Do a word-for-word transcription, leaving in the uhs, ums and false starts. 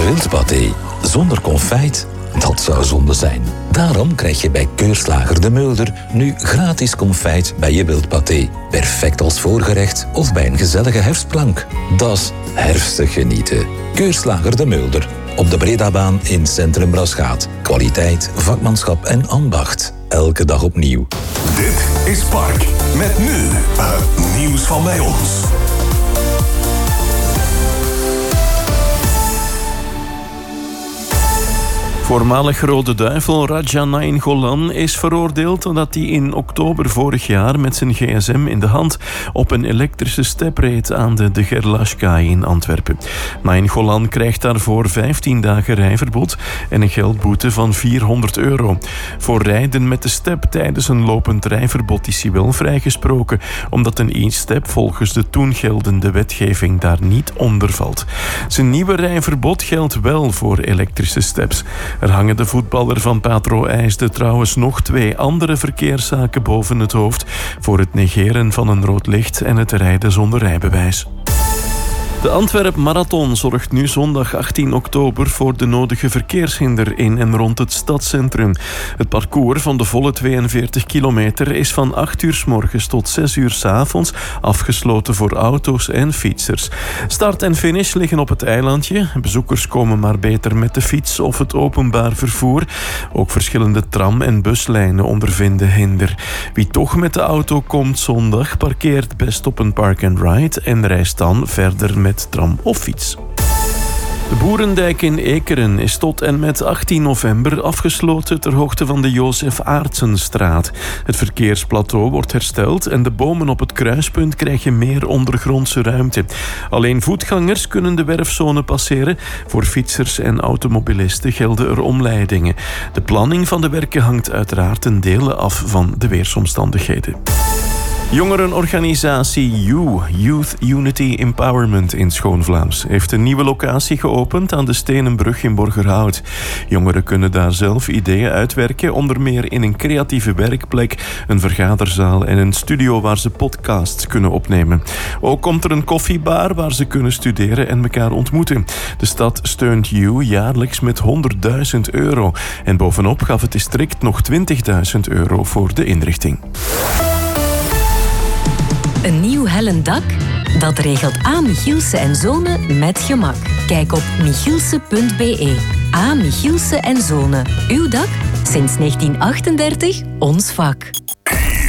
Wildpaté zonder confijt, dat zou zonde zijn. Daarom krijg je bij Keurslager de Mulder nu gratis confijt bij je wildpaté. Perfect als voorgerecht of bij een gezellige herfstplank. Dat is herfstig genieten. Keurslager de Mulder. Op de Bredabaan in Centrum Braschaat. Kwaliteit, vakmanschap en ambacht. Elke dag opnieuw. Dit is Park. Met nu het nieuws van bij ons. Voormalig Rode Duivel Raja Nainggolan is veroordeeld omdat hij in oktober vorig jaar met zijn gsm in de hand op een elektrische step reed aan de De Gerlache-kaai in Antwerpen. Nainggolan krijgt daarvoor vijftien dagen rijverbod en een geldboete van vierhonderd euro. Voor rijden met de step tijdens een lopend rijverbod is hij wel vrijgesproken, omdat een e-step volgens de toen geldende wetgeving daar niet onder valt. Zijn nieuwe rijverbod geldt wel voor elektrische steps. Er hangen de voetballer van Patro IJsde trouwens nog twee andere verkeerszaken boven het hoofd voor het negeren van een rood licht en het rijden zonder rijbewijs. De Antwerp Marathon zorgt nu zondag achttien oktober voor de nodige verkeershinder in en rond het stadscentrum. Het parcours van de volle tweeënveertig kilometer is van acht uur 's morgens tot zes uur 's avonds afgesloten voor auto's en fietsers. Start en finish liggen op het eilandje. Bezoekers komen maar beter met de fiets of het openbaar vervoer. Ook verschillende tram- en buslijnen ondervinden hinder. Wie toch met de auto komt zondag, parkeert best op een park-and-ride en reist dan verder met met tram of fiets. De Boerendijk in Ekeren is tot en met achttien november afgesloten ter hoogte van de Jozef Aartsenstraat. Het verkeersplateau wordt hersteld en de bomen op het kruispunt krijgen meer ondergrondse ruimte. Alleen voetgangers kunnen de werfzone passeren. Voor fietsers en automobilisten gelden er omleidingen. De planning van de werken hangt uiteraard ten dele af van de weersomstandigheden. Jongerenorganisatie U, Youth Unity Empowerment in Schoon-Vlaams, heeft een nieuwe locatie geopend aan de Stenenbrug in Borgerhout. Jongeren kunnen daar zelf ideeën uitwerken, onder meer in een creatieve werkplek, een vergaderzaal en een studio waar ze podcasts kunnen opnemen. Ook komt er een koffiebar waar ze kunnen studeren en elkaar ontmoeten. De stad steunt U jaarlijks met honderdduizend euro. En bovenop gaf het district nog twintigduizend euro voor de inrichting. Een nieuw hellend dak? Dat regelt A. Michielsen en Zonen met gemak. Kijk op michielsen punt b e. A. Michielsen en Zonen. Uw dak? Sinds negentien achtendertig ons vak.